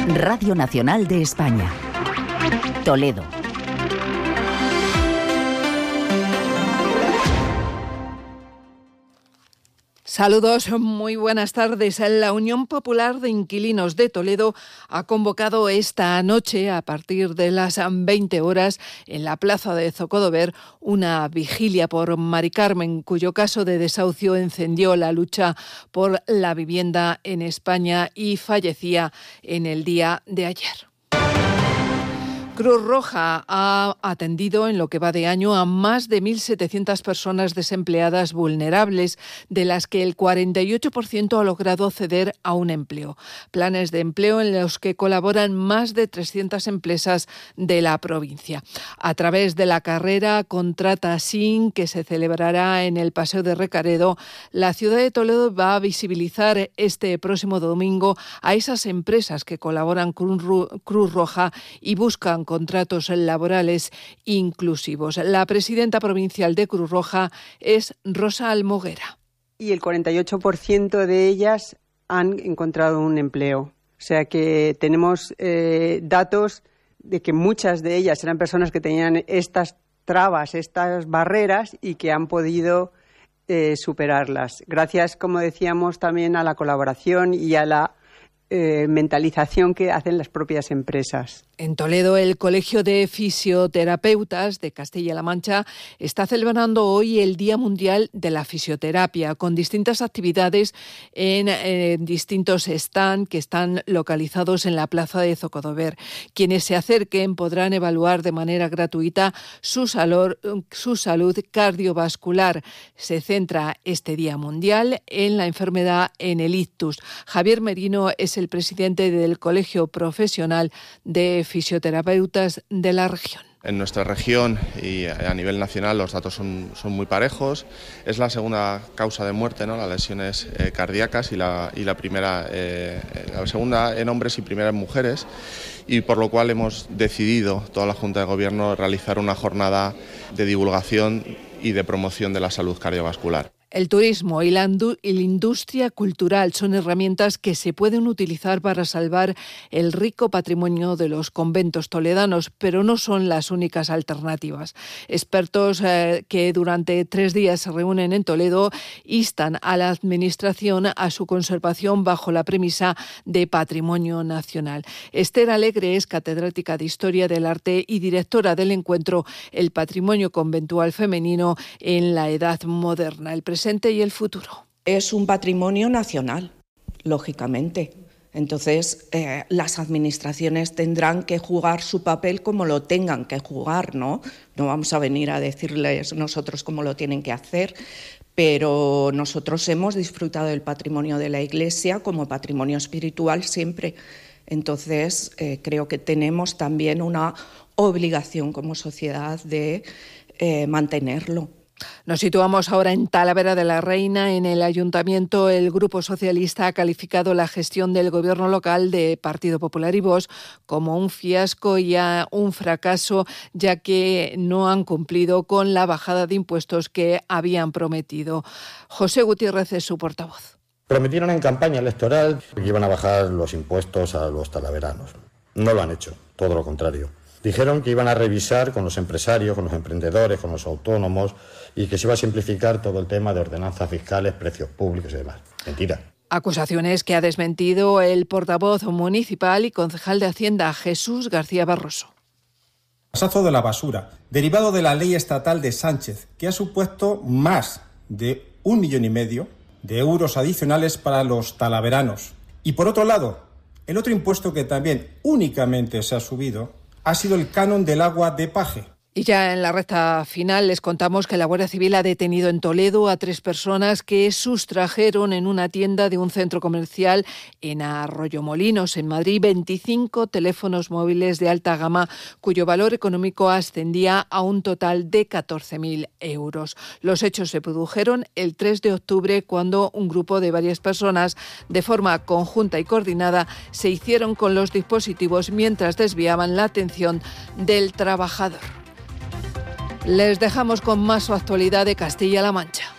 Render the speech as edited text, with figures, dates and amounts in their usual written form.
Radio Nacional de España. Toledo. Saludos, muy buenas tardes. La Unión Popular de Inquilinos de Toledo ha convocado esta noche, a partir de las 20 horas, en la plaza de Zocodover, una vigilia por Mari Carmen, cuyo caso de desahucio encendió la lucha por la vivienda en España y fallecía en el día de ayer. Cruz Roja ha atendido en lo que va de año a más de 1.700 personas desempleadas vulnerables, de las que el 48% ha logrado acceder a un empleo. Planes de empleo en los que colaboran más de 300 empresas de la provincia. A través de la carrera Contrata Sin, que se celebrará en el Paseo de Recaredo, la ciudad de Toledo va a visibilizar este próximo domingo a esas empresas que colaboran con Cruz Roja y buscan contratos laborales inclusivos. La presidenta provincial de Cruz Roja es Rosa Almoguera. Y el 48% de ellas han encontrado un empleo. O sea que tenemos datos de que muchas de ellas eran personas que tenían estas trabas, estas barreras y que han podido superarlas. Gracias, como decíamos, también a la colaboración y a la mentalización que hacen las propias empresas. En Toledo, el Colegio de Fisioterapeutas de Castilla-La Mancha está celebrando hoy el Día Mundial de la Fisioterapia, con distintas actividades en distintos stands que están localizados en la plaza de Zocodover. Quienes se acerquen podrán evaluar de manera gratuita su salud cardiovascular. Se centra este Día Mundial en la enfermedad en el ictus. Javier Merino es el presidente del Colegio Profesional de Fisioterapeutas de la región. En nuestra región y a nivel nacional los datos son muy parejos. Es la segunda causa de muerte, ¿no? Las lesiones cardíacas y la primera, la segunda en hombres y primera en mujeres, y por lo cual hemos decidido, toda la Junta de Gobierno, realizar una jornada de divulgación y de promoción de la salud cardiovascular. El turismo y la industria cultural son herramientas que se pueden utilizar para salvar el rico patrimonio de los conventos toledanos, pero no son las únicas alternativas. Expertos que durante 3 días se reúnen en Toledo instan a la Administración a su conservación bajo la premisa de patrimonio nacional. Esther Alegre es catedrática de Historia del Arte y directora del encuentro El Patrimonio Conventual Femenino en la Edad Moderna. El presente y el futuro. Es un patrimonio nacional, lógicamente. Entonces, las administraciones tendrán que jugar su papel como lo tengan que jugar, ¿no? No vamos a venir a decirles nosotros cómo lo tienen que hacer, pero nosotros hemos disfrutado del patrimonio de la Iglesia como patrimonio espiritual siempre. Entonces, creo que tenemos también una obligación como sociedad de mantenerlo. Nos situamos ahora en Talavera de la Reina. En el Ayuntamiento, el Grupo Socialista ha calificado la gestión del Gobierno local de Partido Popular y Vox como un fiasco y un fracaso, ya que no han cumplido con la bajada de impuestos que habían prometido. José Gutiérrez es su portavoz. Prometieron en campaña electoral que iban a bajar los impuestos a los talaveranos. No lo han hecho, todo lo contrario. Dijeron que iban a revisar con los empresarios, con los emprendedores, con los autónomos y que se iba a simplificar todo el tema de ordenanzas fiscales, precios públicos y demás. Mentira. Acusaciones que ha desmentido el portavoz municipal y concejal de Hacienda, Jesús García Barroso. Pasazo de la basura, derivado de la ley estatal de Sánchez, que ha supuesto más de 1,5 millones de euros adicionales para los talaveranos. Y por otro lado, el otro impuesto que también únicamente se ha subido ha sido el canon del agua de Paje. Y ya en la recta final les contamos que la Guardia Civil ha detenido en Toledo a 3 personas que sustrajeron en una tienda de un centro comercial en Arroyomolinos, en Madrid, 25 teléfonos móviles de alta gama cuyo valor económico ascendía a un total de 14.000 euros. Los hechos se produjeron el 3 de octubre cuando un grupo de varias personas, de forma conjunta y coordinada, se hicieron con los dispositivos mientras desviaban la atención del trabajador. Les dejamos con más actualidad de Castilla-La Mancha.